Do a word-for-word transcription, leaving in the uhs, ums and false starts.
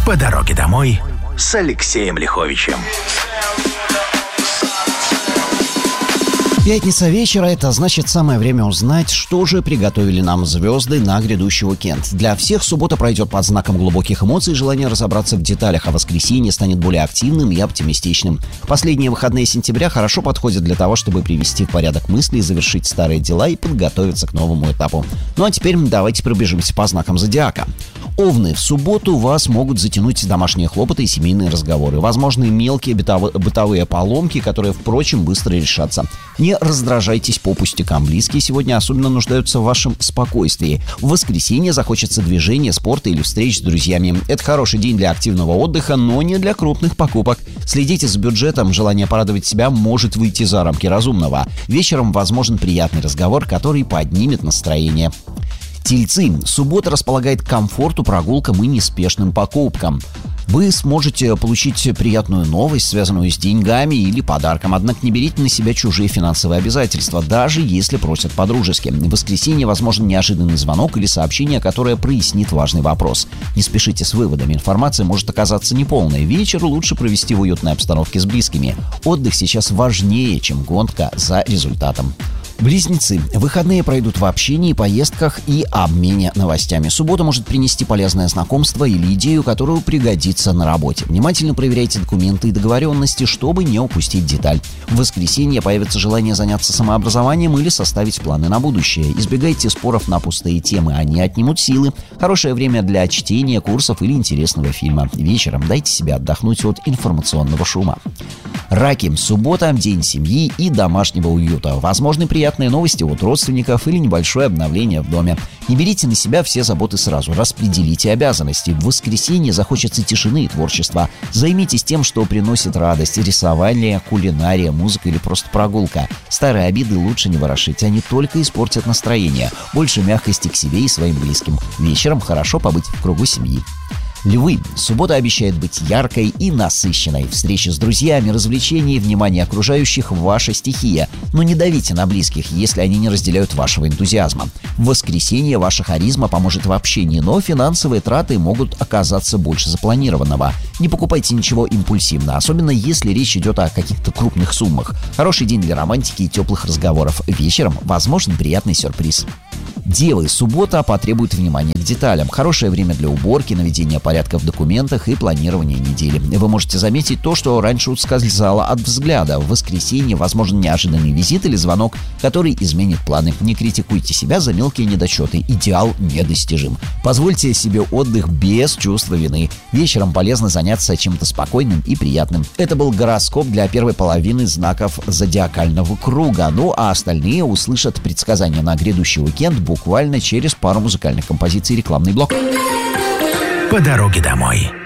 По дороге домой с Алексеем Лиховичем. Пятница вечера – это значит самое время узнать, что же приготовили нам звезды на грядущий уикенд. Для всех суббота пройдет под знаком глубоких эмоций и желания разобраться в деталях, а воскресенье станет более активным и оптимистичным. Последние выходные сентября хорошо подходят для того, чтобы привести в порядок мысли, завершить старые дела и подготовиться к новому этапу. Ну а теперь давайте пробежимся по знакам зодиака. Овны, в субботу вас могут затянуть домашние хлопоты и семейные разговоры. Возможны мелкие бытово- бытовые поломки, которые, впрочем, быстро решатся. Не раздражайтесь по пустякам. Близкие сегодня особенно нуждаются в вашем спокойствии. В воскресенье захочется движения, спорта или встреч с друзьями. Это хороший день для активного отдыха, но не для крупных покупок. Следите за бюджетом, желание порадовать себя может выйти за рамки разумного. Вечером возможен приятный разговор, который поднимет настроение. Тельцы. Суббота располагает к комфорту, прогулкам и неспешным покупкам. Вы сможете получить приятную новость, связанную с деньгами или подарком, однако не берите на себя чужие финансовые обязательства, даже если просят по-дружески. В воскресенье возможен неожиданный звонок или сообщение, которое прояснит важный вопрос. Не спешите с выводами, информация может оказаться неполной. Вечер лучше провести в уютной обстановке с близкими. Отдых сейчас важнее, чем гонка за результатом. Близнецы. Выходные пройдут в общении, поездках и обмене новостями. Суббота может принести полезное знакомство или идею, которую пригодится на работе. Внимательно проверяйте документы и договоренности, чтобы не упустить деталь. В воскресенье появится желание заняться самообразованием или составить планы на будущее. Избегайте споров на пустые темы, они отнимут силы. Хорошее время для чтения, курсов или интересного фильма. Вечером дайте себе отдохнуть от информационного шума. Раки. Суббота – день семьи и домашнего уюта. Возможны приятные новости от родственников или небольшое обновление в доме. Не берите на себя все заботы сразу, распределите обязанности. В воскресенье захочется тишины и творчества. Займитесь тем, что приносит радость: рисование, кулинария, музыка или просто прогулка. Старые обиды лучше не ворошить, они только испортят настроение. Больше мягкости к себе и своим близким. Вечером хорошо побыть в кругу семьи. Львы. Суббота обещает быть яркой и насыщенной. Встречи с друзьями, развлечения и внимание окружающих – ваша стихия. Но не давите на близких, если они не разделяют вашего энтузиазма. В воскресенье ваша харизма поможет в общении, но финансовые траты могут оказаться больше запланированного. Не покупайте ничего импульсивно, особенно если речь идет о каких-то крупных суммах. Хороший день для романтики и теплых разговоров. Вечером возможен приятный сюрприз. Девы. Суббота потребует внимания к деталям. Хорошее время для уборки, наведения порядка в документах и планирования недели. Вы можете заметить то, что раньше ускользало от взгляда. В воскресенье возможен неожиданный визит или звонок, который изменит планы. Не критикуйте себя за мелкие недочеты. Идеал недостижим. Позвольте себе отдых без чувства вины. Вечером полезно заняться чем-то спокойным и приятным. Это был гороскоп для первой половины знаков зодиакального круга. Ну а остальные услышат предсказания на грядущий уикенд буквально через пару музыкальных композиций и рекламный блок. По дороге домой.